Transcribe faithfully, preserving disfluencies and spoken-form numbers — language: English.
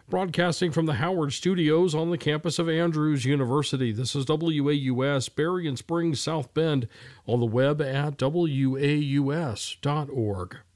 Broadcasting from the Howard Studios on the campus of Andrews University, this is W A U S, Berrien Springs, South Bend, on the web at W A U S dot org.